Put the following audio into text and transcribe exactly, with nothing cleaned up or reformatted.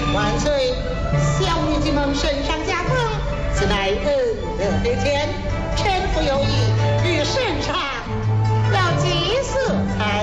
万岁！小女子们身上加封，此乃恩德之签，臣服有意于圣上，要祭色彩。